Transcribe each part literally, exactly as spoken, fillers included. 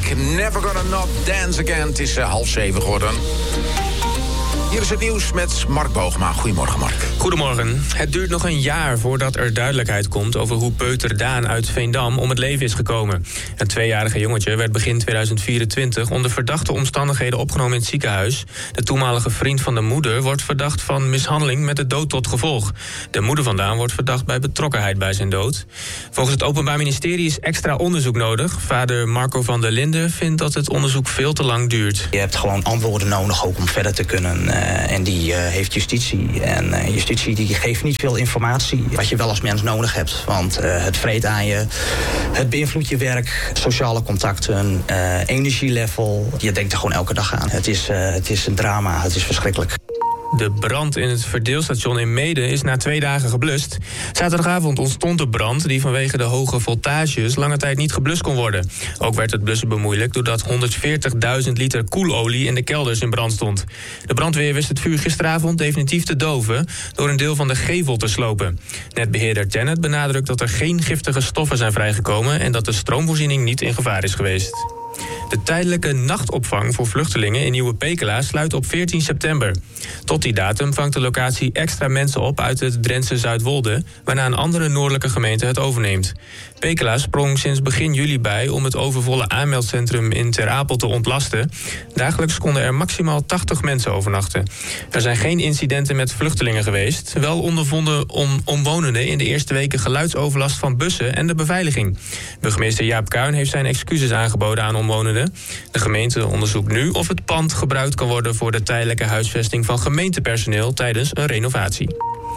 Never Gonna Not Dance Again. Het is uh, half zeven geworden. Hier is het nieuws met Mark Boogma. Goedemorgen, Mark. Goedemorgen. Het duurt nog een jaar voordat er duidelijkheid komt over hoe peuter Daan uit Veendam om het leven is gekomen. Het tweejarige jongetje werd begin tweeduizend vierentwintig onder verdachte omstandigheden opgenomen in het ziekenhuis. De toenmalige vriend van de moeder wordt verdacht van mishandeling met de dood tot gevolg. De moeder van Daan wordt verdacht bij betrokkenheid bij zijn dood. Volgens het Openbaar Ministerie is extra onderzoek nodig. Vader Marco van der Linden vindt dat het onderzoek veel te lang duurt. Je hebt gewoon antwoorden nodig ook om verder te kunnen. Uh, en die uh, heeft justitie. En uh, justitie die geeft niet veel informatie wat je wel als mens nodig hebt. Want uh, het vreet aan je, het beïnvloedt je werk, sociale contacten, uh, energielevel. Je denkt er gewoon elke dag aan. Het is, uh, het is een drama, het is verschrikkelijk. De brand in het verdeelstation in Meeden is na twee dagen geblust. Zaterdagavond ontstond de brand die vanwege de hoge voltages lange tijd niet geblust kon worden. Ook werd het blussen bemoeilijkt doordat honderdveertigduizend liter koelolie in de kelders in brand stond. De brandweer wist het vuur gisteravond definitief te doven door een deel van de gevel te slopen. Netbeheerder Tennet benadrukt dat er geen giftige stoffen zijn vrijgekomen en dat de stroomvoorziening niet in gevaar is geweest. De tijdelijke nachtopvang voor vluchtelingen in Nieuwe Pekela sluit op veertien september. Tot die datum vangt de locatie extra mensen op uit het Drentse Zuidwolde, waarna een andere noordelijke gemeente het overneemt. Pekela sprong sinds begin juli bij om het overvolle aanmeldcentrum in Ter Apel te ontlasten. Dagelijks konden er maximaal tachtig mensen overnachten. Er zijn geen incidenten met vluchtelingen geweest. Wel ondervonden om omwonenden in de eerste weken geluidsoverlast van bussen en de beveiliging. Burgemeester Jaap Kuin heeft zijn excuses aangeboden aan omwonenden. De gemeente onderzoekt nu of het pand gebruikt kan worden voor de tijdelijke huisvesting van gemeentepersoneel tijdens een renovatie.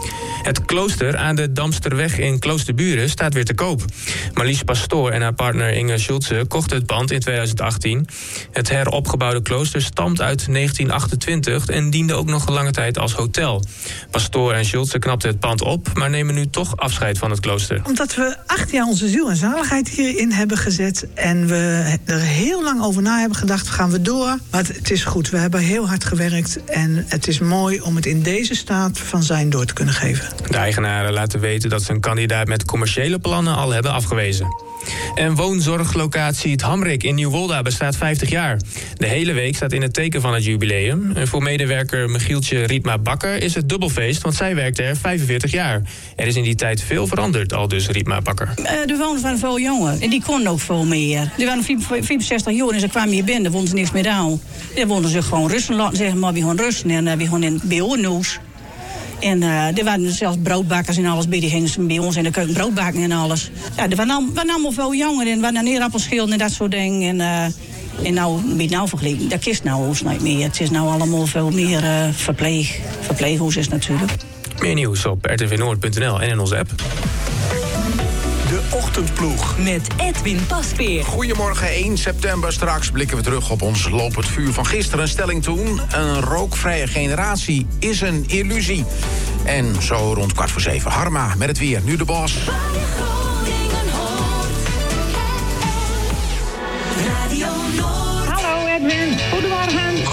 Het klooster aan de Damsterweg in Kloosterburen staat weer te koop. Marlies Pastoor en haar partner Inge Schulze kochten het pand in tweeduizend achttien. Het heropgebouwde klooster stamt uit negentien achtentwintig en diende ook nog een lange tijd als hotel. Pastoor en Schulze knapten het pand op, maar nemen nu toch afscheid van het klooster. Omdat we acht jaar onze ziel en zaligheid hierin hebben gezet en we er heel lang over na hebben gedacht, gaan we door. Maar het is goed, we hebben heel hard gewerkt en het is mooi om het in deze staat van zijn door te kunnen geven. De eigenaren laten weten dat ze een kandidaat met commerciële plannen al hebben afgewezen. En woonzorglocatie Het Hamrik in Nieuwolda bestaat vijftig jaar. De hele week staat in het teken van het jubileum. En voor medewerker Michieltje Rietma Bakker is het dubbelfeest, want zij werkte er vijfenveertig jaar. Er is in die tijd veel veranderd, al dus Rietma Bakker. Uh, de woners waren veel jonger en die konden ook veel meer. Die waren vierenzestig jaar en ze kwamen hier binnen, daar woonden ze niks meer aan. Daar woonden ze gewoon rusten laten, zeg maar, we gaan rusten en uh, we gaan in B O-noes. En uh, er waren zelfs broodbakkers en alles bij. Die gingen bij ons in de keuken broodbakken en alles. Ja, er waren, al, waren allemaal veel jongeren en waren neerappelschilden en dat soort dingen. En, uh, en nou, bij nou vergeleken, dat is nou ons niet meer. Het is nou allemaal veel meer uh, verpleeg. Verpleeghuis is natuurlijk. Meer nieuws op r t v noord punt n l en in onze app. De Ochtendploeg. Met Edwin Pasveer. Goedemorgen, één september. Straks blikken we terug op ons lopend vuur van gisteren. Een stelling toen. Een rookvrije generatie is een illusie. En zo rond kwart voor zeven. Harma met het weer. Nu de Bos. Hallo Edwin. Goedemorgen.